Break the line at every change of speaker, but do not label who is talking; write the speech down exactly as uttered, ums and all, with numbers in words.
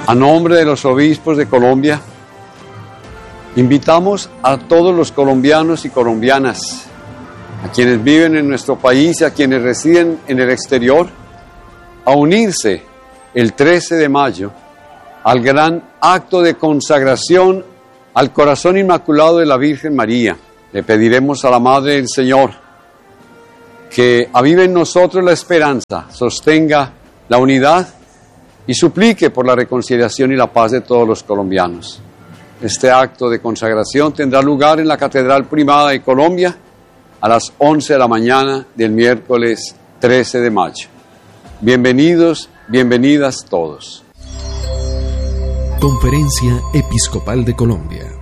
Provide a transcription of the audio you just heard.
A nombre de los obispos de Colombia, invitamos a todos los colombianos y colombianas, a quienes viven en nuestro país y a quienes residen en el exterior, a unirse el trece de mayo al gran acto de consagración al corazón inmaculado de la Virgen María. Le pediremos a la Madre del Señor que avive en nosotros la esperanza, sostenga la unidad y suplique por la reconciliación y la paz de todos los colombianos. Este acto de consagración tendrá lugar en la Catedral Primada de Colombia a las once de la mañana del miércoles trece de mayo. Bienvenidos, bienvenidas todos.
Conferencia Episcopal de Colombia.